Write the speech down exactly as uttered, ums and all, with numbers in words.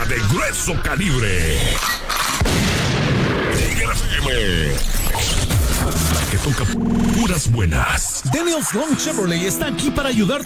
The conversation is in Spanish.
programa de grueso calibre. Tigre F M, la que toca puras buenas. Daniels Long Chevrolet está aquí para ayudarte